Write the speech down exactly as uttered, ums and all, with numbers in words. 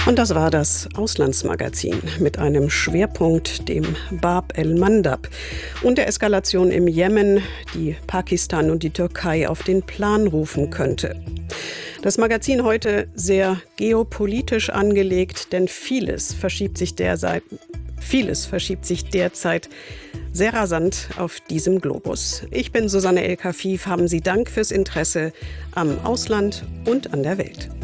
Und das war das Auslandsmagazin mit einem Schwerpunkt, dem Bab el-Mandab, und der Eskalation im Jemen, die Pakistan und die Türkei auf den Plan rufen könnte. Das Magazin heute sehr geopolitisch angelegt, denn vieles verschiebt sich derzeit, vieles verschiebt sich derzeit sehr rasant auf diesem Globus. Ich bin Susanne El-Kafif. Haben Sie Dank fürs Interesse am Ausland und an der Welt.